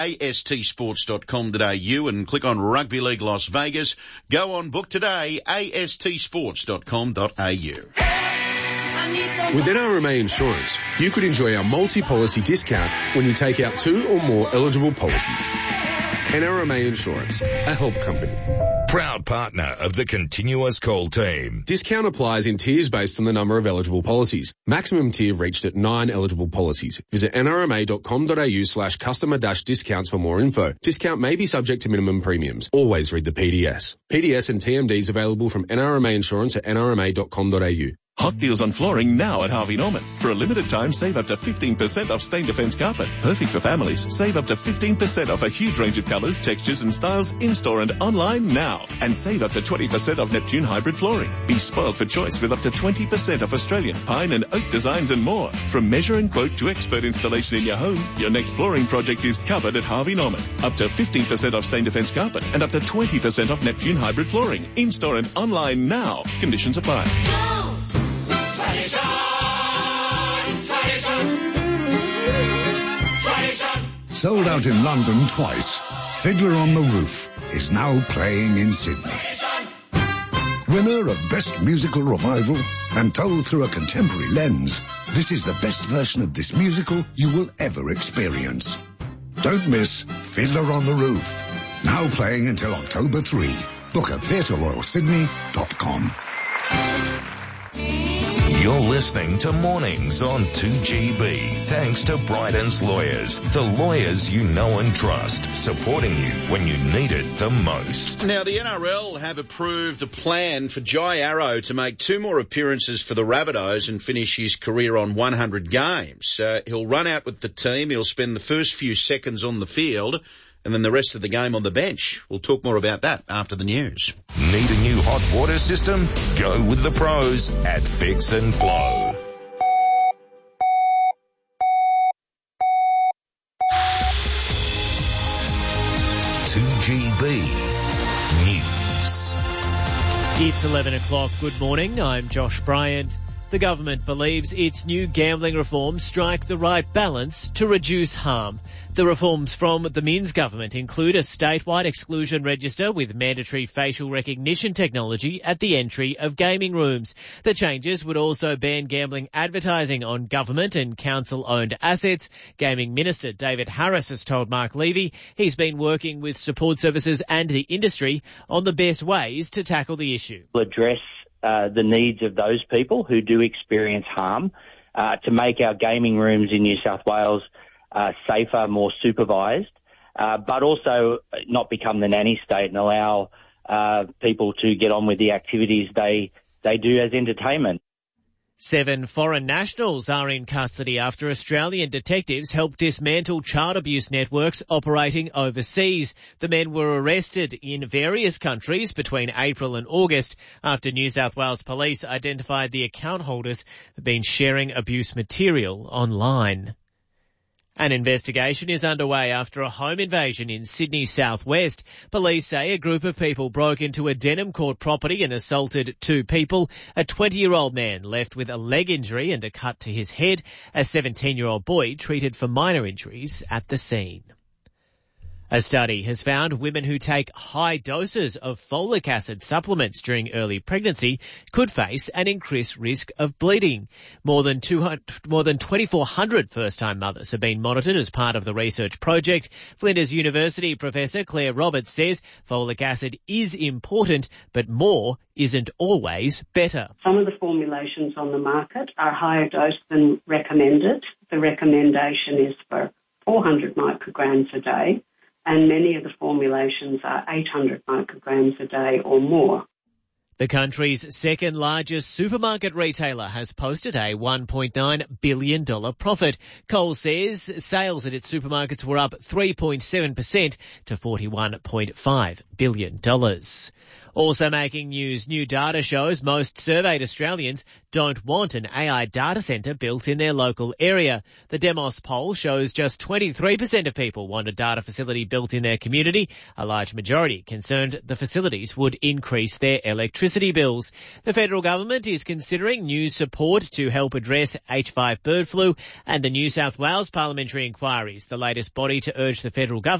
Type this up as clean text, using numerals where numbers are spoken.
astsports.com.au and click on Rugby League Las Vegas. Go on, book today, astsports.com.au. With NRMA Insurance, you could enjoy our multi-policy discount when you take out 2 or more eligible policies. NRMA Insurance, a help company. Proud partner of the Continuous Call team. Discount applies in tiers based on the number of eligible policies. Maximum tier reached at 9 eligible policies. Visit nrma.com.au/customer-discounts for more info. Discount may be subject to minimum premiums. Always read the PDS. PDS and TMDs available from NRMA Insurance at nrma.com.au. Hot deals on flooring now at Harvey Norman. For a limited time, save up to 15% off Stain Defence carpet. Perfect for families. Save up to 15% off a huge range of colours, textures and styles in-store and online now. And save up to 20% off Neptune hybrid flooring. Be spoiled for choice with up to 20% off Australian pine and oak designs and more. From measure and quote to expert installation in your home, your next flooring project is covered at Harvey Norman. Up to 15% off Stain Defence carpet and up to 20% off Neptune hybrid flooring. In-store and online now. Conditions apply. Sold out in London twice, Fiddler on the Roof is now playing in Sydney. Winner of Best Musical Revival and told through a contemporary lens, this is the best version of this musical you will ever experience. Don't miss Fiddler on the Roof, now playing until October 3. Book at theatreroyalsydney.com. You're listening to Mornings on 2GB. Thanks to Bryden's Lawyers, the lawyers you know and trust, supporting you when you need it the most. Now, the NRL have approved a plan for Jai Arrow to make 2 more appearances for the Rabbitohs and finish his career on 100 games. He'll run out with the team. He'll spend the first few seconds on the field and then the rest of the game on the bench. We'll talk more about that after the news. Need a new hot water system? Go with the pros at Fix and Flow. News. It's 11 o'clock. Good morning. I'm Josh Bryant. The government believes its new gambling reforms strike the right balance to reduce harm. The reforms from the Minns government include a statewide exclusion register with mandatory facial recognition technology at the entry of gaming rooms. The changes would also ban gambling advertising on government and council-owned assets. Gaming Minister David Harris has told Mark Levy he's been working with support services and the industry on the best ways to tackle the issue. Address the needs of those people who do experience harm, to make our gaming rooms in New South Wales safer, more supervised, but also not become the nanny state and allow people to get on with the activities they do as entertainment. 7 foreign nationals are in custody after Australian detectives helped dismantle child abuse networks operating overseas. The men were arrested in various countries between April and August after New South Wales Police identified the account holders had been sharing abuse material online. An investigation is underway after a home invasion in Sydney's southwest. Police say a group of people broke into a Denham Court property and assaulted 2 people. A 20-year-old man left with a leg injury and a cut to his head. A 17-year-old boy treated for minor injuries at the scene. A study has found women who take high doses of folic acid supplements during early pregnancy could face an increased risk of bleeding. More than 2,400 first-time mothers have been monitored as part of the research project. Flinders University professor Claire Roberts says folic acid is important, but more isn't always better. Some of the formulations on the market are higher dose than recommended. The recommendation is for 400 micrograms a day, and many of the formulations are 800 micrograms a day or more. The country's second largest supermarket retailer has posted a $1.9 billion profit. Coles says sales at its supermarkets were up 3.7% to $41.5 billion. Also making news, new data shows most surveyed Australians don't want an AI data centre built in their local area. The Demos poll shows just 23% of people want a data facility built in their community. A large majority concerned the facilities would increase their electricity bills. The federal government is considering new support to help address H5 bird flu, and the New South Wales parliamentary inquiry is the latest body to urge the federal government